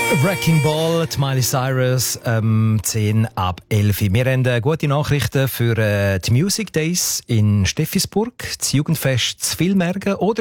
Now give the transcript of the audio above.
Wrecking Ball, die Miley Cyrus, 10 ab 11. Wir haben gute Nachrichten für die Music Days in Steffisburg, das Jugendfest zu Vilmergen oder